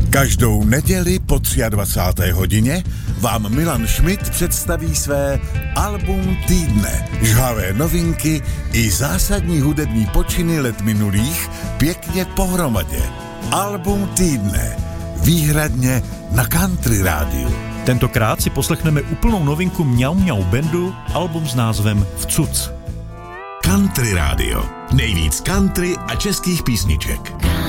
Každou neděli po 23. hodině vám Milan Schmidt představí své album týdne. Žhavé novinky i zásadní hudební počiny let minulých pěkně pohromadě. Album týdne. Výhradně na Country rádiu. Tentokrát si poslechneme úplnou novinku Mňau Mňau Bandu, album s názvem Vcuc. Country rádio. Nejvíc country a českých písniček.